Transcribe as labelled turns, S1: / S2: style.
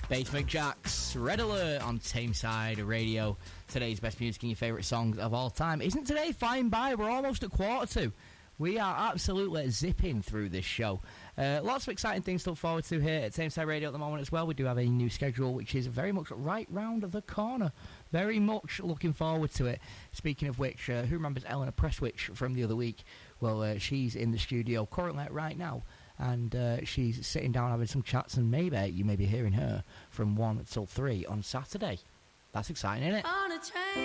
S1: Basement Jaxx, Red Alert on Tameside Radio. Today's best music and your favourite songs of all time. Isn't today flying by? We're almost at 1:45. We are absolutely zipping through this show. Lots of exciting things to look forward to here at Tameside Radio at the moment as well. We do have a new schedule which is very much right round the corner. Very much looking forward to it. Speaking of which, who remembers Eleanor Presswich from the other week? Well, she's in the studio currently right now. And she's sitting down having some chats, and maybe you may be hearing her from 1 till 3 on Saturday. That's exciting, isn't it?
S2: On a train.